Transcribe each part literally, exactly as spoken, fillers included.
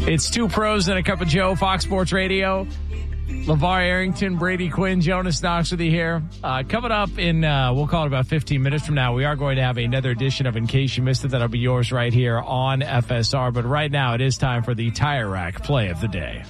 It's Two Pros and a Cup of Joe, Fox Sports Radio. LeVar Arrington, Brady Quinn, Jonas Knox with you here. Uh, coming up in, uh, we'll call it about fifteen minutes from now, we are going to have another edition of In Case You Missed It. That'll be yours right here on F S R. But right now, it is time for the Tire Rack Play of the Day.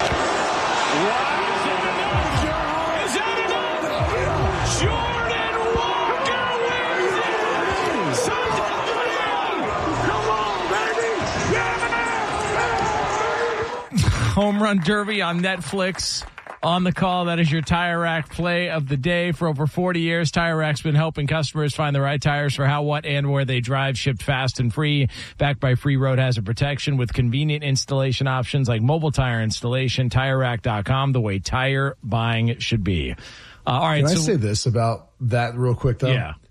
Home Run Derby on Netflix. On the call, that is your Tire Rack Play of the Day. For over forty years, Tire Rack's been helping customers find the right tires for how, what, and where they drive, shipped fast and free, backed by free road hazard protection with convenient installation options like mobile tire installation. Tire Rack dot com, the way tire buying should be. Uh, all right. Can so, I say this about that real quick, though? Yeah.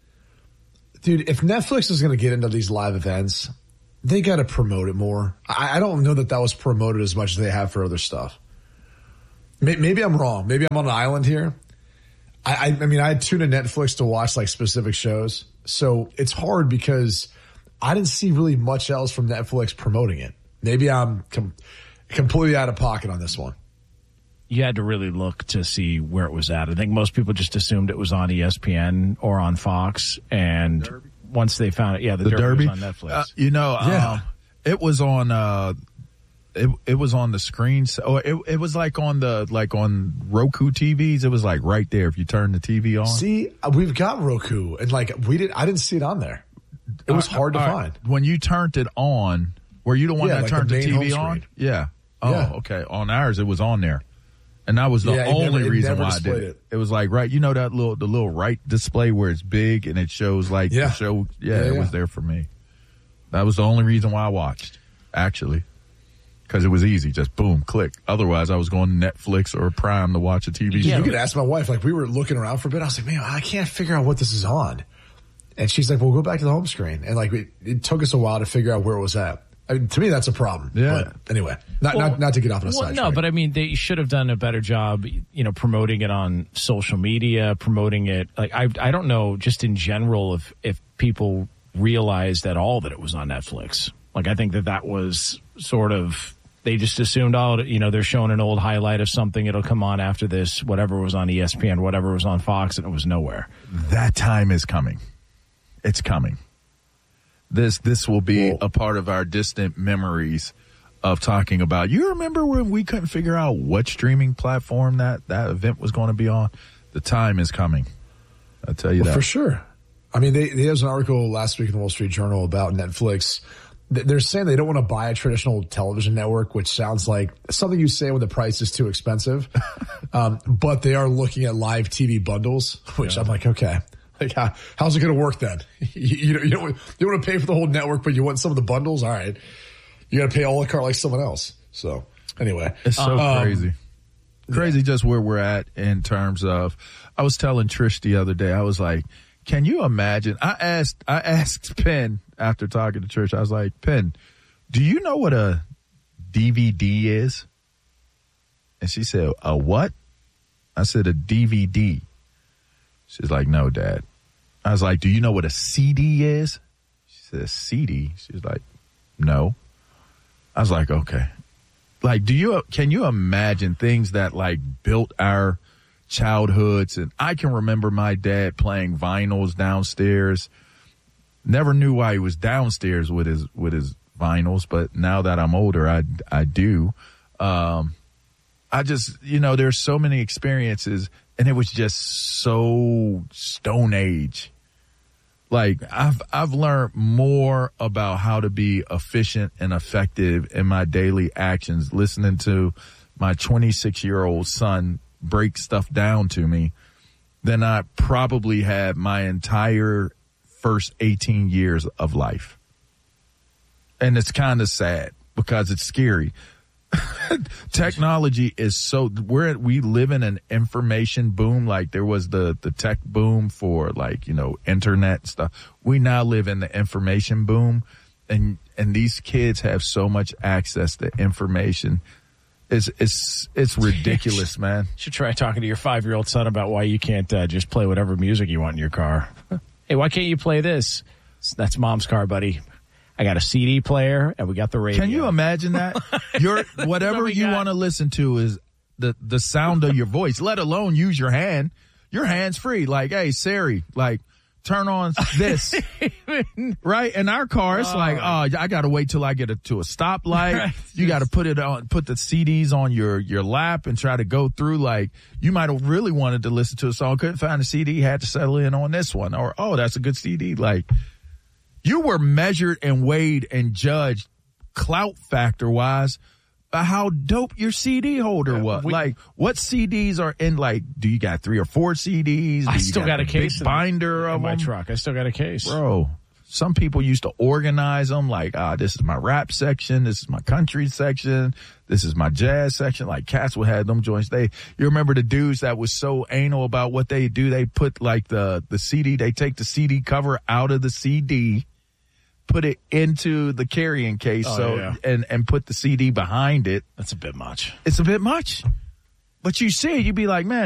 Dude, if Netflix is going to get into these live events, they got to promote it more. I, I don't know that that was promoted as much as they have for other stuff. Maybe, maybe I'm wrong. Maybe I'm on an island here. I, I, I mean, I tune in Netflix to watch like specific shows. So it's hard because I didn't see really much else from Netflix promoting it. Maybe I'm com- completely out of pocket on this one. You had to really look to see where it was at. I think most people just assumed it was on E S P N or on Fox. And Derby. Once they found it, yeah, the, the Derby, Derby was on Netflix. Uh, you know, yeah. um, it was on. Uh, it it was on the screen. So it it was like on the like on Roku T Vs. It was like right there if you turn the T V on. See, we've got Roku, and like we did. I didn't see it on there. It was hard to uh, find. Right. When you turned it on, were you the one yeah, that like turned the, the, the T V on? Yeah. Oh, yeah. okay. On ours, it was on there. And that was the yeah, only never, reason why I did it. it. It was like, right, you know that little, the little right display where it's big and it shows like yeah. the show. Yeah, yeah it yeah. was there for me. That was the only reason why I watched, actually. Because it was easy, just boom, click. Otherwise, I was going to Netflix or Prime to watch a T V yeah, show. You could ask my wife, like we were looking around for a bit. I was like, man, I can't figure out what this is on. And she's like, well, go back to the home screen. And like, it, it took us a while to figure out where it was at. I mean, to me, that's a problem. Yeah. But anyway, not, well, not, not to get off on a well, side no, track. but I mean, they should have done a better job, you know, promoting it on social media, promoting it. Like, I, I don't know, just in general, if, if people realized at all that it was on Netflix. Like, I think that that was sort of, they just assumed, oh, you know, they're showing an old highlight of something. It'll come on after this, whatever was on E S P N, whatever was on Fox, and it was nowhere. That time is coming. It's coming. This this will be Whoa. a part of our distant memories of talking about. You remember when we couldn't figure out what streaming platform that, that event was going to be on? The time is coming. I'll tell you well, that. For sure. I mean, they, there was an article last week in the Wall Street Journal about Netflix. They're saying they don't want to buy a traditional television network, which sounds like something you say when the price is too expensive. um, but they are looking at live T V bundles, which yeah. I'm like, okay. Like, how, how's it going to work then? you, you, don't, you, don't, you don't want to pay for the whole network, but you want some of the bundles? All right. You got to pay a la carte like someone else. So, anyway. It's so um, crazy. Crazy yeah. just where we're at in terms of, I was telling Trish the other day, I was like, can you imagine? I asked, I asked Penn after talking to Trish, I was like, Penn, do you know what a D V D is? And she said, a what? I said, a D V D. She's like, no, Dad. I was like, do you know what a C D is? She said, C D? She was like, no. I was like, okay. Like, do you, can you imagine things that like built our childhoods? And I can remember my dad playing vinyls downstairs. Never knew why he was downstairs with his, with his vinyls. But now that I'm older, I, I do. Um, I just, you know, there's so many experiences. And it was just so Stone Age. Like, I've I've learned more about how to be efficient and effective in my daily actions listening to my twenty-six-year-old son break stuff down to me than I probably had my entire first eighteen years of life. And it's kind of sad because it's scary. Technology is so we're we live in an information boom. Like there was the the tech boom for like, you know, internet stuff. We now live in the information boom, and and these kids have so much access to information. It's it's it's ridiculous, man. You should try talking to your five-year-old son about why you can't uh, just play whatever music you want in your car. Hey, why can't you play this? That's Mom's car, buddy. I got a C D player, and we got the radio. Can you imagine that? Your whatever you want to listen to is the the sound of your voice, let alone use your hand. Your hand's free. Like, hey, Siri, like, turn on this. Right? In our car, it's oh. like, oh, I got to wait till I get a, to a stoplight. Right. You got to put it on, put the C Ds on your, your lap and try to go through. Like, you might have really wanted to listen to a song, couldn't find a C D, had to settle in on this one. Or, oh, that's a good C D. Like, you were measured and weighed and judged clout factor wise by how dope your C D holder yeah, was. We, like, what C Ds are in, like, do you got three or four C Ds? Do I still got, got a case binder in, of in my them? truck. I still got a case. Bro, some people used to organize them like, ah, this is my rap section. This is my country section. This is my jazz section. Like, cats would have them joints. They, you remember the dudes that was so anal about what they do? They put, like, the, the C D, they take the C D cover out of the C D, put it into the carrying case, oh, so yeah. and and put the C D behind it. That's a bit much. It's a bit much. But you see it, you'd be like, man,